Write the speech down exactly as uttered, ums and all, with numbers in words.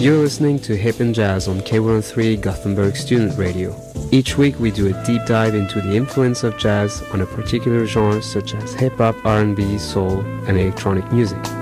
You're listening to Hip and Jazz on K one oh three Gothenburg Student Radio. Each week we do a deep dive into the influence of jazz on a particular genre such as hip-hop, R and B, soul, and electronic music.